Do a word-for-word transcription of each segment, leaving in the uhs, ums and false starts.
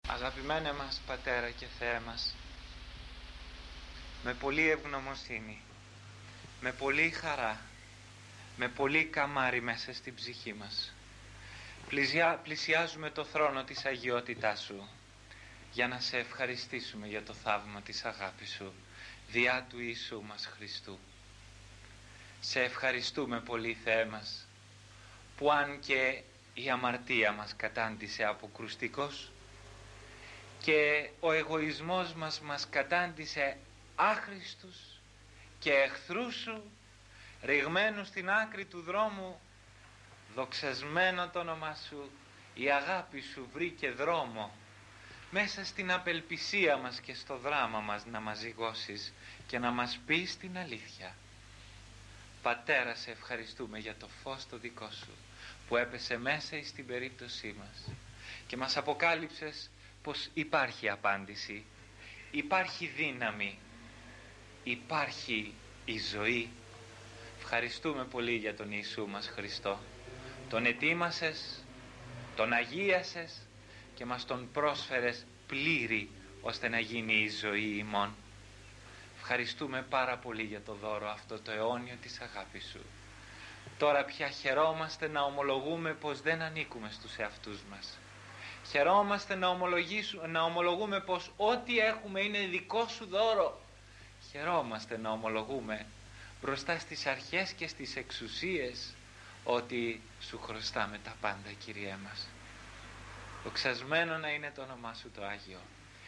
Αγαπημένε μας Πατέρα και Θεέ μας, με πολύ ευγνωμοσύνη, με πολύ χαρά, με πολύ καμάρι μέσα στην ψυχή μας πλησιά, πλησιάζουμε το θρόνο της αγιότητάς Σου για να Σε ευχαριστήσουμε για το θαύμα της αγάπης Σου διά του Ιησού μας Χριστού. Σε ευχαριστούμε πολύ, Θεέ μας, που αν και η αμαρτία μας κατάντησε αποκρουστικός και ο εγωισμός μας μας κατάντησε άχρηστους και εχθρούς Σου, ρηγμένους στην άκρη του δρόμου, δοξασμένο το όνομά Σου, η αγάπη Σου βρήκε δρόμο μέσα στην απελπισία μας και στο δράμα μας να μας ζυγώσεις και να μας πεις την αλήθεια. Πατέρα, Σε ευχαριστούμε για το φως το δικό Σου που έπεσε μέσα στην περίπτωσή μας και μας αποκάλυψες πως υπάρχει απάντηση, υπάρχει δύναμη, υπάρχει η ζωή. Ευχαριστούμε πολύ για τον Ιησού μας Χριστό. Τον ετοίμασες, τον αγίασες και μας τον πρόσφερες πλήρη ώστε να γίνει η ζωή ημών. Ευχαριστούμε πάρα πολύ για το δώρο αυτό το αιώνιο της αγάπης Σου. Τώρα πια χαιρόμαστε να ομολογούμε πως δεν ανήκουμε στους εαυτούς μας. Χαιρόμαστε να, να ομολογούμε πως ό,τι έχουμε είναι δικό Σου δώρο. Χαιρόμαστε να ομολογούμε μπροστά στις αρχές και στις εξουσίες ότι Σου χρωστάμε τα πάντα, Κύριέ μας. Δοξασμένο να είναι το όνομά Σου το Άγιο,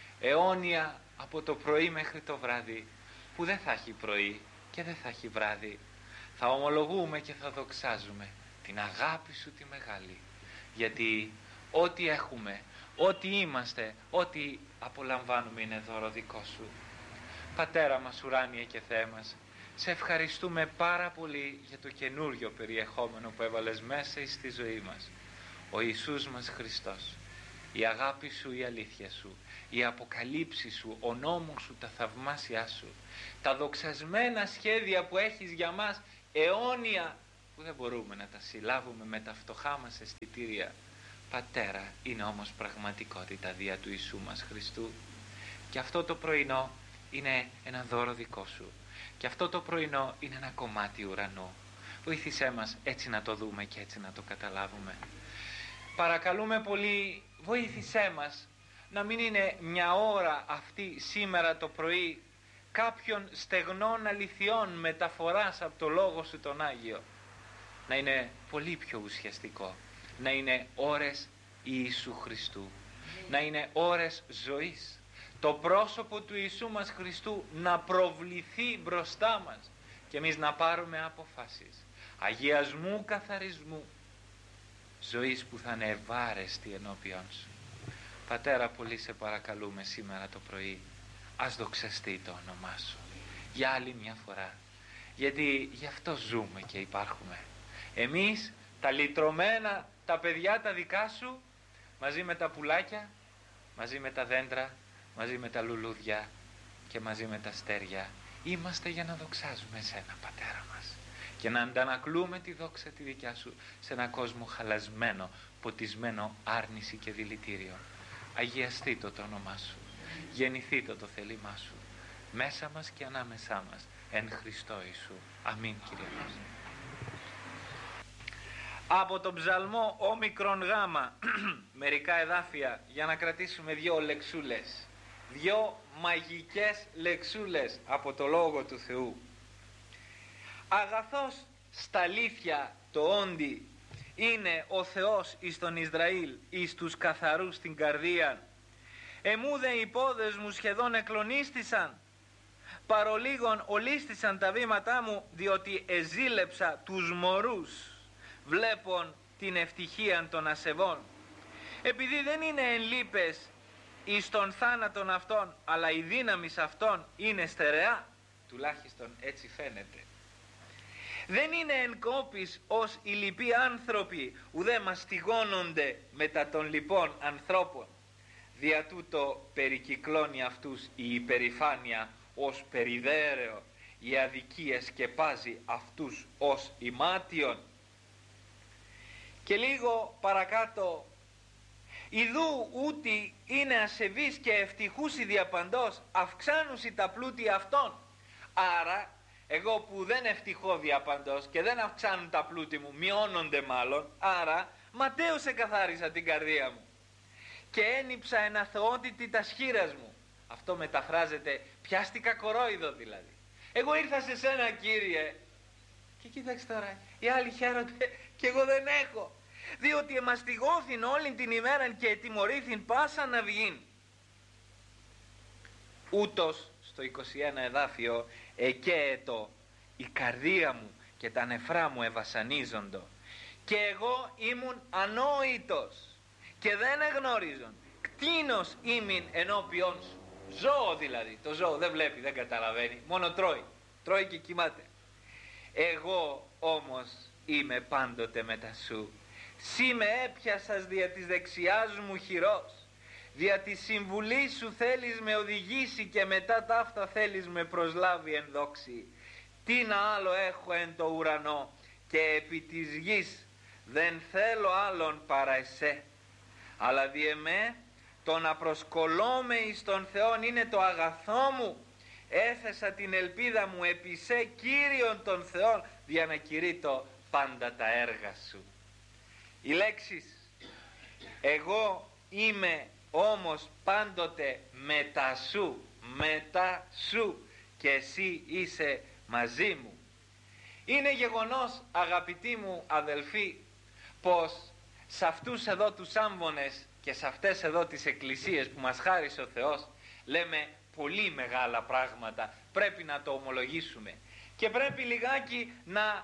αιώνια από το πρωί μέχρι το βράδυ, που δεν θα έχει πρωί και δεν θα έχει βράδυ. Θα ομολογούμε και θα δοξάζουμε την αγάπη Σου τη μεγάλη, γιατί ό,τι έχουμε, ό,τι είμαστε, ό,τι απολαμβάνουμε είναι δώρο δικό Σου. Πατέρα μας ουράνιε και Θεέ μας, Σε ευχαριστούμε πάρα πολύ για το καινούριο περιεχόμενο που έβαλες μέσα στη ζωή μας. Ο Ιησούς μας Χριστός, η αγάπη Σου, η αλήθεια Σου, η αποκαλύψη Σου, ο νόμος Σου, τα θαυμάσια Σου, τα δοξασμένα σχέδια που έχεις για μας, αιώνια, που δεν μπορούμε να τα συλλάβουμε με τα φτωχά μας αισθητήρια. Πατέρα, είναι όμως πραγματικότητα δια του Ιησού μας Χριστού. Και αυτό το πρωινό είναι ένα δώρο δικό Σου. Και αυτό το πρωινό είναι ένα κομμάτι ουρανού. Βοήθησέ μας έτσι να το δούμε και έτσι να το καταλάβουμε. Παρακαλούμε πολύ, βοήθησέ μας να μην είναι μια ώρα αυτή σήμερα το πρωί κάποιων στεγνών αληθιών μεταφοράς από το Λόγο Σου τον Άγιο. Να είναι πολύ πιο ουσιαστικό. Να είναι ώρες Ιησού Χριστού. Να είναι ώρες ζωής. Το πρόσωπο του Ιησού μας Χριστού να προβληθεί μπροστά μας και εμείς να πάρουμε αποφάσεις αγιασμού, καθαρισμού, ζωής που θα είναι ευάρεστη ενώπιον Σου. Πατέρα, πολύ Σε παρακαλούμε σήμερα το πρωί, ας δοξαστεί το όνομά Σου για άλλη μια φορά, γιατί γι' αυτό ζούμε και υπάρχουμε εμείς, τα λυτρωμένα, τα παιδιά τα δικά Σου, μαζί με τα πουλάκια, μαζί με τα δέντρα, μαζί με τα λουλούδια και μαζί με τα αστέρια. Είμαστε για να δοξάζουμε Εσένα, Πατέρα μας, και να αντανακλούμε τη δόξα τη δικιά Σου σε έναν κόσμο χαλασμένο, ποτισμένο άρνηση και δηλητήριο. Αγιαστεί το το όνομά Σου, γεννηθεί το το θέλημά Σου μέσα μας και ανάμεσά μας, εν Χριστώ Ιησού. Αμήν, Κύριε μας. Από τον ψαλμό όμικρον γάμα μερικά εδάφια για να κρατήσουμε δυο λεξούλες, δυο μαγικές λεξούλες από το Λόγο του Θεού. Αγαθός στα αλήθεια το όντι είναι ο Θεός εις τον Ισραήλ, εις τους καθαρούς την καρδία. Εμούδε οι πόδες μου σχεδόν εκλονίστησαν, παρολίγων ολίστησαν τα βήματά μου, διότι εζήλεψα τους μωρούς βλέπων την ευτυχία των ασεβών. Επειδή δεν είναι εν λύπες εις τον θάνατον αυτών, αλλά η δύναμη αυτών είναι στερεά, τουλάχιστον έτσι φαίνεται. Δεν είναι εν κόπης ως οι λυποί άνθρωποι, ουδέ μαστιγώνονται μετά των λοιπών ανθρώπων. Δια τούτο περικυκλώνει αυτούς η υπερηφάνεια ως περιδέρεο, η αδικία σκεπάζει αυτούς ως ημάτιον. Και λίγο παρακάτω, Ιδού ούτι είναι ασεβείς και ευτυχούσι διαπαντός, αυξάνουσι τα πλούτη αυτών. Άρα εγώ που δεν ευτυχώ διαπαντός και δεν αυξάνουν τα πλούτη μου, μειώνονται μάλλον, άρα ματέως εκαθάρισα την καρδία μου και ένυψα εν αθωότητη τα σχήρας μου. Αυτό μεταφράζεται πιάστηκα κορόιδο δηλαδή. Εγώ ήρθα σε σένα, Κύριε, και κοίταξε τώρα, οι άλλοι χαίρονται και εγώ δεν έχω, διότι εμαστιγώθην όλην την ημέραν και ετιμωρήθην πάσα να βγήν. Ούτως στο είκοσι ένα εδάφιο, εκέετο η καρδία μου και τα νεφρά μου ευασανίζοντο και εγώ ήμουν ανόητος και δεν εγνώριζον, κτήνος ήμην ενώπιον σου. Ζώο δηλαδή, το ζώο δεν βλέπει, δεν καταλαβαίνει, μόνο τρώει, τρώει και κοιμάται. Εγώ όμως είμαι πάντοτε μετά σου. Σύ με έπιασας δια της δεξιάς μου χειρός, δια τη συμβουλή σου θέλεις με οδηγήσει και μετά ταύτα θέλεις με προσλάβει εν δόξη. Τι να άλλο έχω εν το ουρανό και επί της γης δεν θέλω άλλον παρά εσέ. Αλλά δι' εμέ το να προσκολώμαι εις τον Θεόν είναι το αγαθό μου. Έθεσα την ελπίδα μου επί σε Κύριον των Θεών, δια να κηρύττω πάντα τα έργα σου. Οι λέξεις εγώ είμαι όμως πάντοτε μετά σου, μετά σου και εσύ είσαι μαζί μου. Είναι γεγονός, αγαπητοί μου αδελφοί, πως σε αυτούς εδώ τους άμβονες και σε αυτές εδώ τις εκκλησίες που μας χάρισε ο Θεός λέμε πολύ μεγάλα πράγματα, πρέπει να το ομολογήσουμε και πρέπει λιγάκι να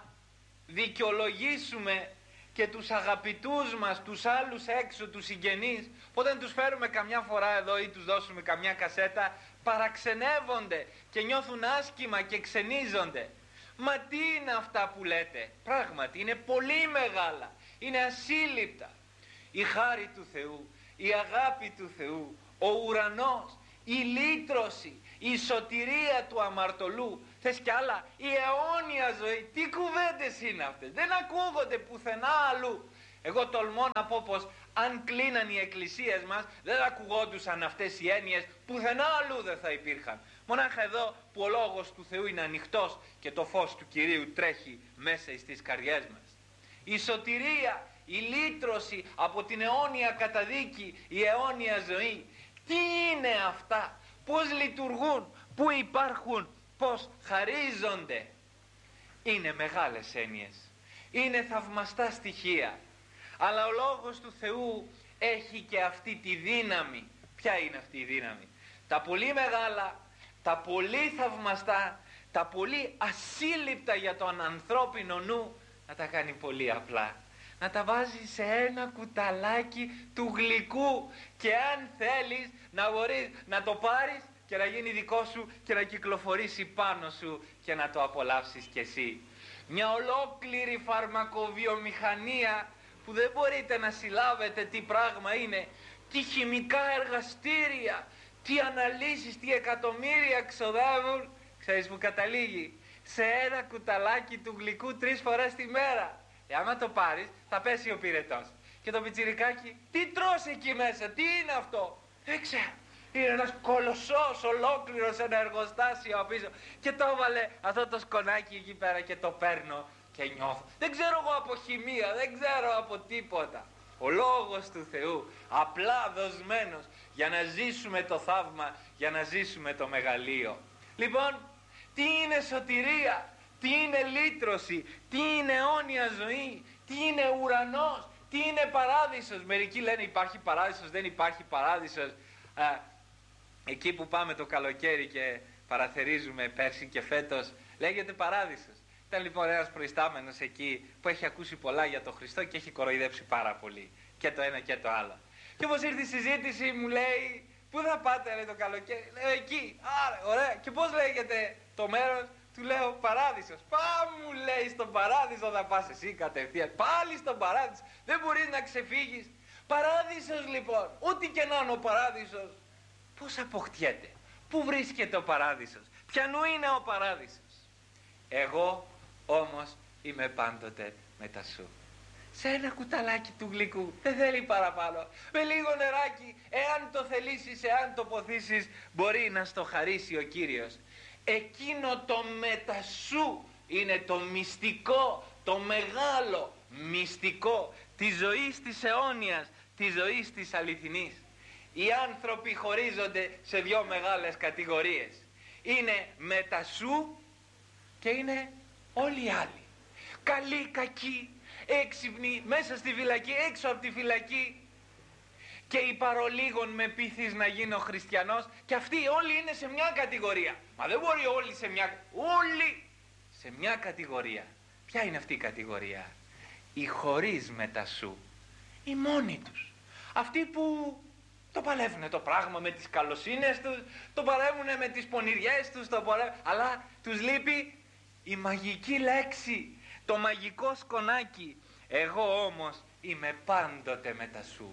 δικαιολογήσουμε και τους αγαπητούς μας, τους άλλους έξω, τους συγγενείς, όταν τους φέρουμε καμιά φορά εδώ ή τους δώσουμε καμιά κασέτα, παραξενεύονται και νιώθουν άσχημα και ξενίζονται. Μα τι είναι αυτά που λέτε? Πράγματι είναι πολύ μεγάλα, είναι ασύλληπτα. Η χάρη του Θεού, η αγάπη του Θεού, ο ουρανός, η λύτρωση, η σωτηρία του αμαρτωλού, θες κι άλλα, η αιώνια ζωή. Τι κουβέντες είναι αυτές? Δεν ακούγονται πουθενά αλλού. Εγώ τολμώ να πω πως αν κλείναν οι εκκλησίες μας δεν ακουγόντουσαν αυτές οι έννοιες, πουθενά αλλού δεν θα υπήρχαν. Μονάχα εδώ που ο λόγος του Θεού είναι ανοιχτός και το φως του Κυρίου τρέχει μέσα στις καρδιές μας. Η σωτηρία, η λύτρωση από την αιώνια καταδίκη, η αιώνια ζωή. Τι είναι αυτά? Πώς λειτουργούν? Πού υπάρχουν? Πώς χαρίζονται? Είναι μεγάλες έννοιες, είναι θαυμαστά στοιχεία, αλλά ο λόγος του Θεού έχει και αυτή τη δύναμη. Ποια είναι αυτή η δύναμη? Τα πολύ μεγάλα, τα πολύ θαυμαστά, τα πολύ ασύλληπτα για τον ανθρώπινο νου να τα κάνει πολύ απλά, να τα βάζει σε ένα κουταλάκι του γλυκού και αν θέλεις να μπορείς να το πάρεις και να γίνει δικό σου και να κυκλοφορήσει πάνω σου και να το απολαύσεις κι εσύ. Μια ολόκληρη φαρμακοβιομηχανία που δεν μπορείτε να συλλάβετε τι πράγμα είναι, τι χημικά εργαστήρια, τι αναλύσεις, τι εκατομμύρια ξοδεύουν. Ξέρεις που καταλήγει? Σε ένα κουταλάκι του γλυκού τρεις φορές τη μέρα. Ε, άμα το πάρεις θα πέσει ο πυρετός. Και το πιτσιρικάκι, τι τρως εκεί μέσα, τι είναι αυτό? Δεν ξέρω. Είναι ένας κολοσσός ολόκληρος, ένα εργοστάσιο πίσω. Και το έβαλε αυτό το σκονάκι εκεί πέρα και το παίρνω και νιώθω. Δεν ξέρω εγώ από χημεία, δεν ξέρω από τίποτα. Ο λόγος του Θεού απλά δοσμένος για να ζήσουμε το θαύμα, για να ζήσουμε το μεγαλείο. Λοιπόν, τι είναι σωτηρία, τι είναι λύτρωση, τι είναι αιώνια ζωή, τι είναι ουρανός, τι είναι παράδεισος? Μερικοί λένε υπάρχει παράδεισος, δεν υπάρχει παράδεισος. Α, εκεί που πάμε το καλοκαίρι και παραθερίζουμε πέρσι και φέτος, λέγεται παράδεισος. Ήταν λοιπόν ένας προϊστάμενος εκεί που έχει ακούσει πολλά για τον Χριστό και έχει κοροϊδέψει πάρα πολύ και το ένα και το άλλο. Και όπως ήρθε η συζήτηση μου λέει, πού θα πάτε λέει το καλοκαίρι? Λέω εκεί. Άρα ωραία. Και πώς λέγεται το μέρος? Του λέω παράδεισος. Πάμε μου λέει, στον παράδεισο θα πας εσύ κατευθείαν. Πάλι στον παράδεισο. Δεν μπορείς να ξεφύγεις. Παράδεισος λοιπόν. Ό,τι και να είναι ο παράδεισος. Πώς αποκτιέται? Πού βρίσκεται ο παράδεισος? Ποιανού είναι ο παράδεισος? Εγώ όμως είμαι πάντοτε μετά σου. σε ένα κουταλάκι του γλυκού, δεν θέλει παραπάνω. Με λίγο νεράκι, εάν το θελήσεις, εάν το ποθήσεις, μπορεί να στο χαρίσει ο Κύριος. Εκείνο το μετασού είναι το μυστικό, το μεγάλο μυστικό της ζωής της αιώνιας, της ζωής της αληθινής. Οι άνθρωποι χωρίζονται σε δύο μεγάλες κατηγορίες. Είναι μετασού και είναι όλοι οι άλλοι. Καλοί, κακοί, έξυπνοι, μέσα στη φυλακή, έξω από τη φυλακή. Και οι παρολίγων με πείθεις να γίνω χριστιανός, και αυτοί όλοι είναι σε μια κατηγορία. Μα δεν μπορεί όλοι σε μια... Όλοι σε μια κατηγορία. Ποια είναι αυτή η κατηγορία? Οι χωρίς μετασού. Οι μόνοι τους. Αυτοί που το παλεύουν το πράγμα με τις καλοσύνες τους, το παλεύουν με τις πονηριές τους, το παλεύουν, αλλά τους λείπει η μαγική λέξη, το μαγικό σκονάκι. Εγώ όμως είμαι πάντοτε μετασού.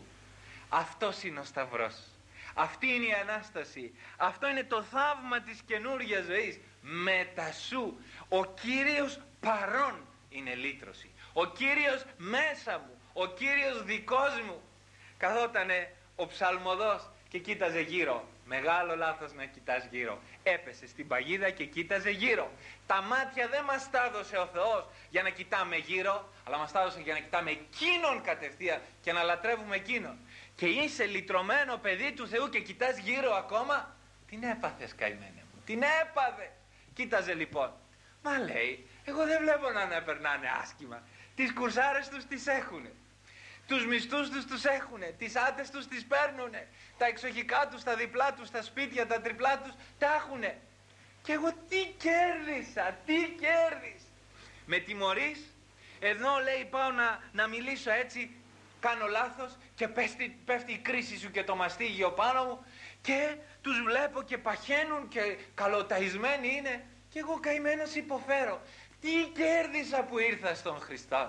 Αυτός είναι ο Σταυρός. Αυτή είναι η Ανάσταση. Αυτό είναι το θαύμα της καινούργιας ζωής. Μετασού. Ο Κύριος παρών είναι λύτρωση. Ο Κύριος μέσα μου. Ο Κύριος δικός μου. Καθότανε ο ψαλμοδός και κοίταζε γύρω. Μεγάλο λάθος να κοιτάς γύρω. Έπεσε στην παγίδα και κοίταζε γύρω. Τα μάτια δεν μας τα έδωσε ο Θεός για να κοιτάμε γύρω, αλλά μας τα έδωσε για να κοιτάμε εκείνον κατευθείαν και να λατρεύουμε εκείνον. Και είσαι λυτρωμένο παιδί του Θεού και κοιτάς γύρω ακόμα. Την έπαθες, καημένε μου, την έπαθες. Κοίταζε λοιπόν. Μα λέει, εγώ δεν βλέπω να περνάνε άσχημα. Τις κουρσάρες τους τις έχουνε. Τους μισθούς τους τους έχουνε, τις άτες τους τις παίρνουνε, τα εξοχικά τους, τα διπλά τους, τα σπίτια, τα τριπλά τους τα έχουνε. Και εγώ τι κέρδισα, τι κέρδισα. Με τιμωρείς, εδώ λέει πάω να, να μιλήσω έτσι, κάνω λάθος και πέφτει, πέφτει η κρίση σου και το μαστίγιο πάνω μου και τους βλέπω και παχαίνουν και καλοταϊσμένοι είναι και εγώ καημένος υποφέρω. Τι κέρδισα που ήρθα στον Χριστό.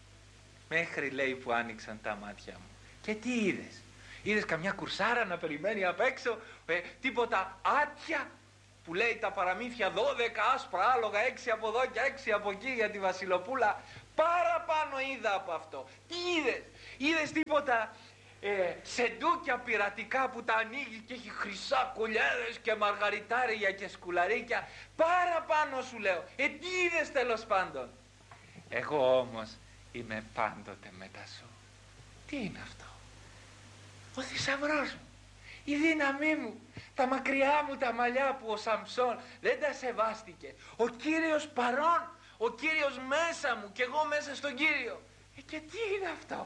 Μέχρι λέει που άνοιξαν τα μάτια μου. Και τι είδες? Είδες καμιά κουρσάρα να περιμένει απ' έξω, ε, τίποτα άτια που λέει τα παραμύθια δώδεκα άσπρα άλογα, έξι από εδώ και έξι από εκεί για τη Βασιλοπούλα. Παραπάνω είδα από αυτό. Τι είδες? Είδες τίποτα ε, σεντούκια πειρατικά που τα ανοίγει και έχει χρυσά κουλιάδες και μαργαριτάρια και σκουλαρίκια? Παραπάνω σου λέω. Ε, τι είδες τέλος πάντων? Εγώ όμως είμαι πάντοτε μετασού. Τι είναι αυτό? Ο θησαυρός μου, η δύναμή μου, τα μακριά μου τα μαλλιά που ο Σαμψόν δεν τα σεβάστηκε. Ο Κύριος παρών, ο Κύριος μέσα μου και εγώ μέσα στον Κύριο. Ε, και τι είναι αυτό?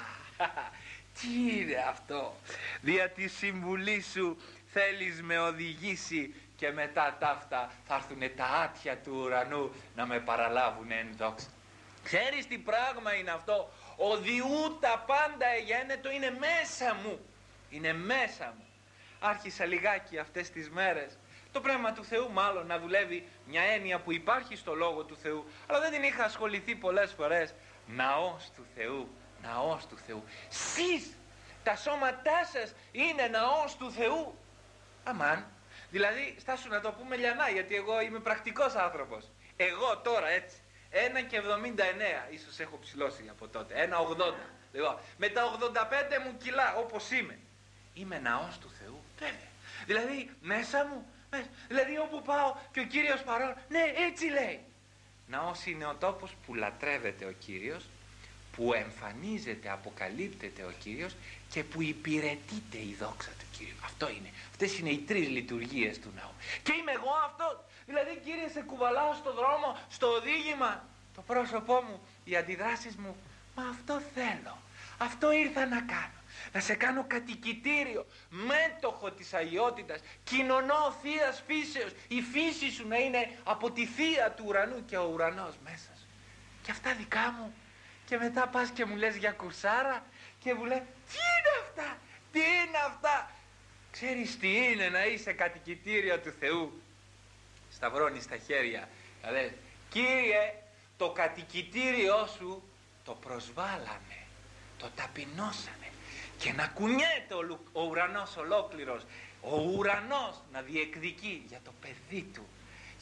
Τι είναι αυτό? Δια τη συμβουλή σου θέλεις με οδηγήσει και μετά ταύτα θα έρθουν τα άτια του ουρανού να με παραλάβουν εν δόξα. Ξέρεις τι πράγμα είναι αυτό? Ο διού τα πάντα εγένετο είναι μέσα μου. Είναι μέσα μου. Άρχισα λιγάκι αυτές τις μέρες το πνεύμα του Θεού μάλλον να δουλεύει, μια έννοια που υπάρχει στο Λόγο του Θεού, αλλά δεν την είχα ασχοληθεί πολλές φορές. Ναός του Θεού, ναός του Θεού. Σεις, τα σώματά σας είναι ναός του Θεού. Αμάν, δηλαδή στάσου να το πούμε λιανά, γιατί εγώ είμαι πρακτικός άνθρωπος. Εγώ τώρα έτσι ένα και εβδομήντα εννέα, ίσως έχω ψηλώσει από τότε, ένα ογδόντα. Λοιπόν, με τα ογδόντα πέντε μου κιλά όπως είμαι, είμαι ναός του Θεού, βέβαια. Δηλαδή μέσα μου, μέσα, δηλαδή όπου πάω και ο Κύριος παρόν, ναι έτσι λέει. Ναός είναι ο τόπος που λατρεύεται ο Κύριος, που εμφανίζεται, αποκαλύπτεται ο Κύριος και που υπηρετείται η δόξα του Κύριου. Αυτό είναι. Αυτές είναι οι τρεις λειτουργίες του ναού. Και είμαι εγώ αυτό. Δηλαδή, Κύριε, σε κουβαλάω στο δρόμο, στο οδήγημα, το πρόσωπό μου, οι αντιδράσεις μου. Μα αυτό θέλω. Αυτό ήρθα να κάνω. Να σε κάνω κατοικητήριο, μέτοχο της αγιότητας, κοινωνό θείας φύσεως. Η φύση σου να είναι από τη θεία του ουρανού και ο ουρανός μέσα σου. Και αυτά δικά μου. Και μετά πας και μου λες για κουρσάρα και μου λες τι είναι αυτά, τι είναι αυτά. Ξέρεις τι είναι να είσαι κατοικητήριο του Θεού? Σταυρώνεις τα χέρια, θα λες Κύριε, το κατοικητήριό σου το προσβάλαμε, το ταπεινώσαμε, και να κουνιέται ο, ο ουρανός ολόκληρος, ο ουρανός να διεκδικεί για το παιδί του,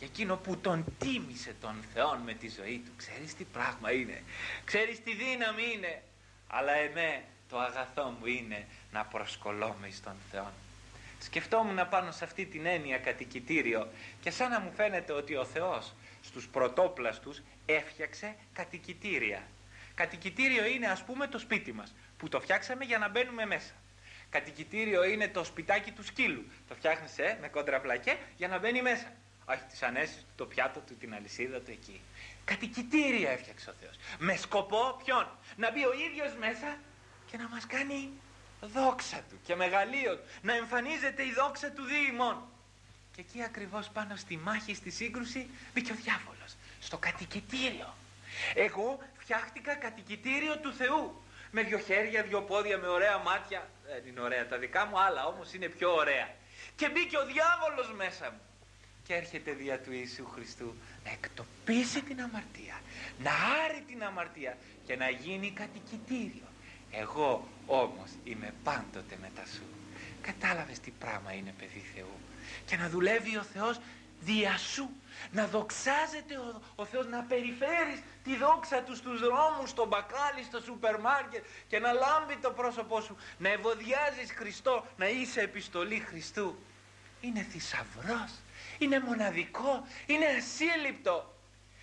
και εκείνο που τον τίμησε τον Θεόν με τη ζωή του. Ξέρεις τι πράγμα είναι, ξέρεις τι δύναμη είναι. Αλλά εμέ το αγαθό μου είναι να προσκολώμαι εις τον Θεόν. Σκεφτόμουν πάνω σε αυτή την έννοια κατοικητήριο και σαν να μου φαίνεται ότι ο Θεός στους πρωτόπλαστους έφτιαξε κατοικητήρια. Κατοικητήριο είναι, ας πούμε, το σπίτι μας που το φτιάξαμε για να μπαίνουμε μέσα. Κατοικητήριο είναι το σπιτάκι του σκύλου, το φτιάχνεις ε, με κόντραπλακέ για να μπαίνει μέσα. Όχι τις ανέσεις του, το πιάτο του, την αλυσίδα του εκεί. Κατοικητήρια έφτιαξε ο Θεός. Με σκοπό ποιον? Να μπει ο ίδιος μέσα και να μας κάνει δόξα του και μεγαλείο του, να εμφανίζεται η δόξα του δι ημών. Και εκεί ακριβώς πάνω στη μάχη, στη σύγκρουση, μπήκε ο διάβολος στο κατοικητήριο. Εγώ φτιάχτηκα κατοικητήριο του Θεού, με δυο χέρια, δυο πόδια, με ωραία μάτια. Δεν είναι ωραία τα δικά μου, άλλα όμως είναι πιο ωραία. Και μπήκε ο διάβολος μέσα μου και έρχεται δια του Ιησού Χριστού να εκτοπίσει την αμαρτία, να άρει την αμαρτία και να γίνει κατοικητήριο. Εγώ όμως είμαι πάντοτε μετά σου. Κατάλαβες τι πράγμα είναι, παιδί Θεού? Και να δουλεύει ο Θεός δια σου, να δοξάζεται ο, ο Θεός, να περιφέρεις τη δόξα του στους δρόμους, στο μπακάλι, στο σούπερ μάρκετ και να λάμπει το πρόσωπό σου, να ευωδιάζεις Χριστό, να είσαι επιστολή Χριστού. Είναι θησαυρός, είναι μοναδικό, είναι ασύλληπτο.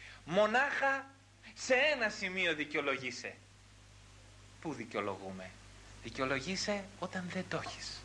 Μονάχα σε ένα σημείο δικαιολογείσαι. Πού δικαιολογούμε? Δικαιολογείσαι όταν δεν το έχεις.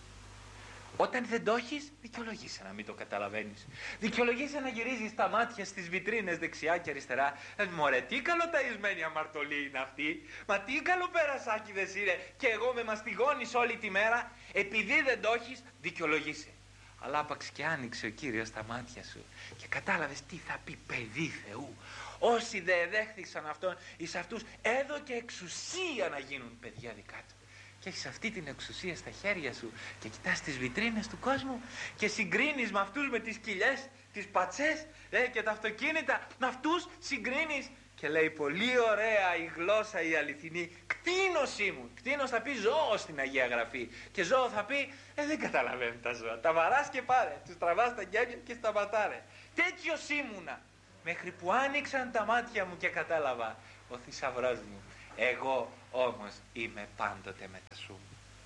Όταν δεν το έχεις, δικαιολογείσαι να μην το καταλαβαίνεις. Δικαιολογείσαι να γυρίζεις τα μάτια στις βιτρίνες δεξιά και αριστερά. Ε, μωρέ, τι καλοταϊσμένη αμαρτωλή είναι αυτή. Μα τι καλοπερασάκηδες είναι. Και εγώ με μαστιγώνεις όλη τη μέρα. Επειδή δεν το έχεις, δικαιολογείσαι. Αλλά άπαξ και άνοιξε ο Κύριος τα μάτια σου και κατάλαβες τι θα πει παιδί Θεού. Όσοι δεν δέχθηκαν αυτόν, εις αυτούς έδωκε εξουσία να γίνουν παιδιά δικά του. Και έχεις αυτή την εξουσία στα χέρια σου και κοιτάς τις βιτρίνες του κόσμου και συγκρίνεις με αυτούς με τις κοιλιές, τις πατσές ε, και τα αυτοκίνητα. Με αυτούς συγκρίνεις και λέει πολύ ωραία η γλώσσα η αληθινή. Κτήνος ήμουν. Κτήνος θα πει ζώο στην Αγία Γραφή. Και ζώο θα πει ε, δεν καταλαβαίνουν τα ζώα. Τα βαράς και πάρε. Τους τραβάς τα γέμια και σταματάρε. Τέτοιος ήμουνα. Μέχρι που άνοιξαν τα μάτια μου και κατάλαβα ο θησαυρός μου. Εγώ όμως είμαι πάντοτε μετά σου.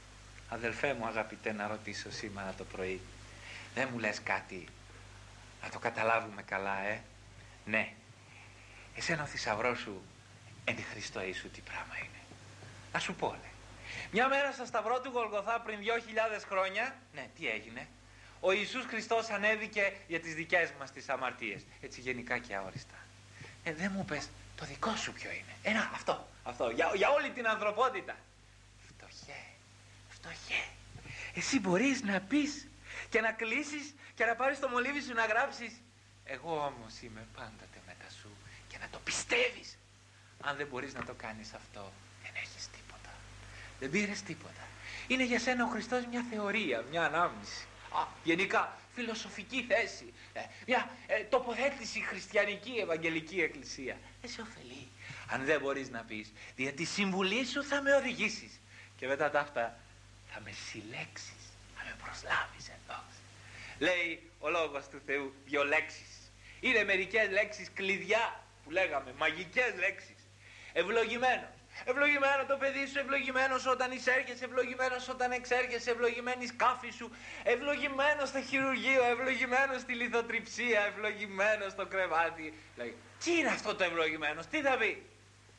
Αδελφέ μου αγαπητέ, να ρωτήσω σήμερα το πρωί. Δεν μου λες κάτι να το καταλάβουμε καλά ε? Ναι. Εσένα ο θησαυρός σου εν Χριστώ Ιησού τι πράγμα είναι? Να σου πω λέει. Μια μέρα στο σταυρό του Γολγοθά πριν δυο χιλιάδες χρόνια, ναι, τι έγινε? Ο Ιησούς Χριστός ανέβηκε για τις δικές μας τις αμαρτίες. Έτσι γενικά και αόριστα. Ε, δεν μου πες το δικό σου ποιο είναι? Ένα, αυτό, αυτό, για, για όλη την ανθρωπότητα. Φτωχέ, φτωχέ. Εσύ μπορείς να πεις και να κλείσεις και να πάρεις το μολύβι σου να γράψεις εγώ όμως είμαι πάντοτε μετά σου και να το πιστεύεις. Αν δεν μπορείς να το κάνεις αυτό, δεν έχεις τίποτα. Δεν πήρες τίποτα. Είναι για σένα ο Χριστός μια θεωρία, μια ανάμνηση. Α, γενικά φιλοσοφική θέση, ε, μια ε, τοποθέτηση χριστιανική ευαγγελική εκκλησία. Δεν σε ωφελεί αν δεν μπορείς να πεις, δια τη συμβουλή σου θα με οδηγήσεις και μετά τα αυτά θα με συλλέξεις, θα με προσλάβεις εδώ. Λέει ο λόγος του Θεού δύο λέξεις. Είναι μερικές λέξεις κλειδιά που λέγαμε, μαγικές λέξεις. Ευλογημένο. Ευλογημένο το παιδί σου, ευλογημένος όταν εισέρχεσαι, ευλογημένος όταν εξέρχεσαι, ευλογημένη η σκάφη σου, ευλογημένος στο χειρουργείο, ευλογημένος στη λιθοτριψία, ευλογημένος στο κρεβάτι. Λέει, τι είναι αυτό το ευλογημένος, τι θα πει?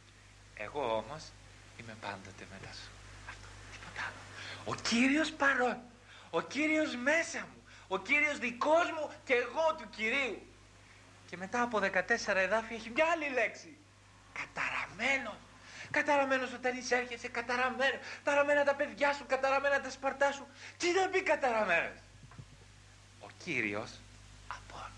Εγώ όμως είμαι πάντοτε μετά σου. Αυτό, τίποτα άλλο. Ο Κύριος παρόν, ο Κύριος μέσα μου, ο Κύριος δικός μου και εγώ του Κυρίου. Και μετά από δεκατέσσερα εδάφια έχει μια άλλη λέξη. Καταραμένος. Καταραμένος όταν εισέρχεσαι, καταραμένο. Καταραμένα τα παιδιά σου, καταραμένα τα σπαρτά σου. Τι θα πει καταραμένος? Ο Κύριος απόν.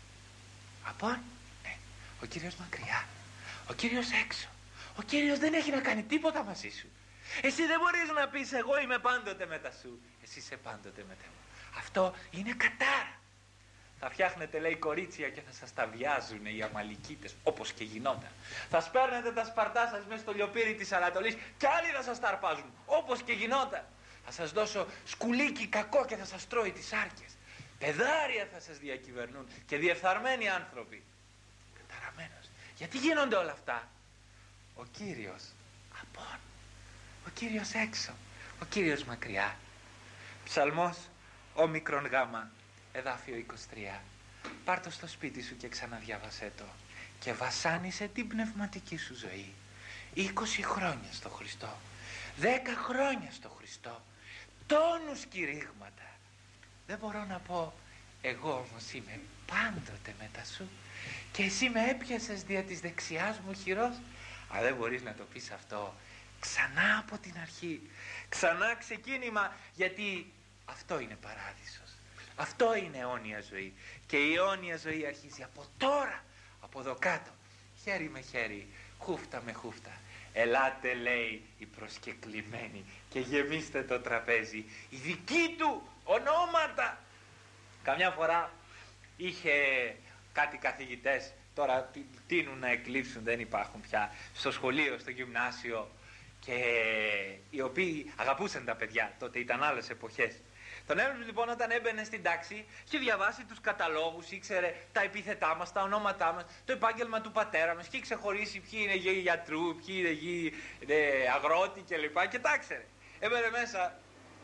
Απόν, ναι. Ο Κύριος μακριά. Ο Κύριος έξω. Ο Κύριος δεν έχει να κάνει τίποτα μαζί σου. Εσύ δεν μπορείς να πεις εγώ είμαι πάντοτε μετά σου. Εσύ είσαι πάντοτε μετά μου. Αυτό είναι κατάρα. Θα φτιάχνετε λέει κορίτσια και θα σας τα βιάζουν οι Αμαλικίτες όπως και γινόταν. Θα σπέρνετε τα σπαρτά σας μέσα στο λιοπύρι της Ανατολής και άλλοι θα σας τα αρπάζουν όπως και γινόταν. Θα σας δώσω σκουλίκι κακό και θα σας τρώει τις άρκες. πεδάρια θα σας διακυβερνούν και διεφθαρμένοι άνθρωποι. Καταραμένος. Γιατί γίνονται όλα αυτά? Ο Κύριος απόν, ο Κύριος έξω, ο Κύριος μακριά. Ψαλμός όμικρον γάμα, εδάφιο είκοσι τρία. Πάρ' το στο σπίτι σου και ξαναδιάβασέ το και βασάνισε την πνευματική σου ζωή. είκοσι χρόνια στο Χριστό, δέκα χρόνια στο Χριστό, τόνους κηρύγματα. Δεν μπορώ να πω εγώ όμως είμαι πάντοτε μετά σου και εσύ με έπιασες δια της δεξιάς μου χειρός. Α, δεν μπορείς να το πεις αυτό. Ξανά από την αρχή, ξανά ξεκίνημα, γιατί αυτό είναι παράδεισος, αυτό είναι αιώνια ζωή και η αιώνια ζωή αρχίζει από τώρα, από εδώ κάτω, χέρι με χέρι, χούφτα με χούφτα. Ελάτε, λέει, οι προσκεκλημένοι και γεμίστε το τραπέζι, οι δικοί του ονόματα. Καμιά φορά είχε κάτι καθηγητές, τώρα τείνουν να εκλείψουν, δεν υπάρχουν πια, στο σχολείο, στο γυμνάσιο, και οι οποίοι αγαπούσαν τα παιδιά, τότε ήταν άλλες εποχές. Τον έβλεπε λοιπόν όταν έμπαινε στην τάξη, είχε διαβάσει τους καταλόγους, ήξερε τα επίθετά μας, τα ονόματά μας, το επάγγελμα του πατέρα μας, και είχε ξεχωρίσει ποιοι είναι γη γιατρού, ποιοι είναι γη ε, αγρότη κλπ. Και τα ξέρε. Έμπαινε μέσα,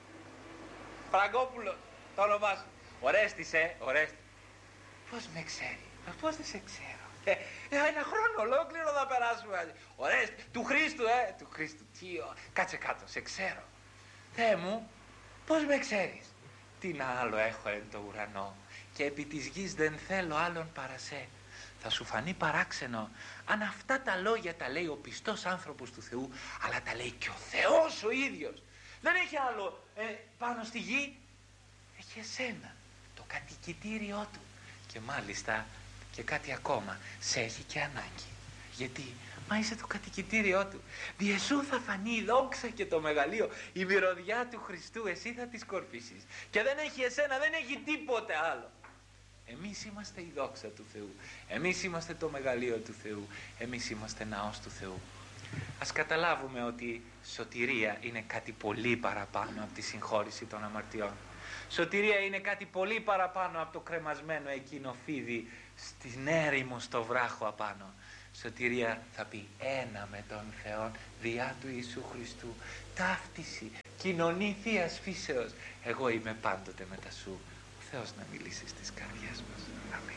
Φραγκόπουλο, το όνομά σου. Ορέστης, ε, Ορέστη. Πώς με ξέρει, πώς δεν σε ξέρω. Ε, ένα χρόνο ολόκληρο θα περάσουμε. Ορέστη, του Χρήστου, ε, του Χρήστου. Τι, ο, κάτσε κάτω, σε ξέρω. Θεέ μου, πώς με ξέρεις? Τι να άλλο έχω εν το ουρανό και επί της γης δεν θέλω άλλον παρά σε. Θα σου φανεί παράξενο αν αυτά τα λόγια τα λέει ο πιστός άνθρωπος του Θεού, αλλά τα λέει και ο Θεός ο ίδιος. Δεν έχει άλλο ε, πάνω στη γη, έχει εσένα, το κατοικητήριό του, και μάλιστα και κάτι ακόμα, σε έχει και ανάγκη. Γιατί? Μα είσαι το κατοικητήριό του. Διεσού θα φανεί η δόξα και το μεγαλείο, η μυρωδιά του Χριστού, εσύ θα τη σκορπίσεις. Και δεν έχει εσένα, δεν έχει τίποτε άλλο. Εμείς είμαστε η δόξα του Θεού. Εμείς είμαστε το μεγαλείο του Θεού. Εμείς είμαστε ναός του Θεού. Ας καταλάβουμε ότι σωτηρία είναι κάτι πολύ παραπάνω από τη συγχώρηση των αμαρτιών. Σωτηρία είναι κάτι πολύ παραπάνω από το κρεμασμένο εκείνο φίδι στην έρημο στο βράχο απάνω. Σωτηρία θα πει ένα με τον Θεό διά του Ιησού Χριστού, ταύτιση, κοινωνή Θείας φύσεως. Εγώ είμαι πάντοτε μετά σου. Ο Θεός να μιλήσει στις καρδιές μας. Αμήν.